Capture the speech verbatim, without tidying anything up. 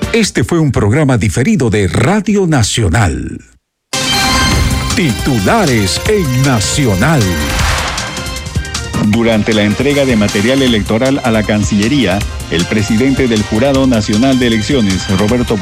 Este fue un programa diferido de Radio Nacional. Titulares en Nacional. Durante la entrega de material electoral a la Cancillería, el presidente del Jurado Nacional de Elecciones, Roberto